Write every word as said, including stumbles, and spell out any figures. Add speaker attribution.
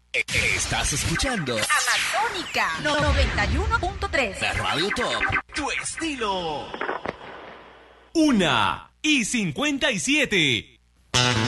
Speaker 1: Estás escuchando
Speaker 2: Amazónica noventa y uno punto tres.
Speaker 1: La Radio Top. Tu estilo.
Speaker 3: Una y cincuenta y siete.